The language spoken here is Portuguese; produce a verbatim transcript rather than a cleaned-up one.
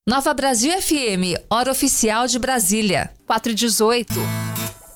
Nova Brasil F M, hora oficial de Brasília, quatro e dezoito.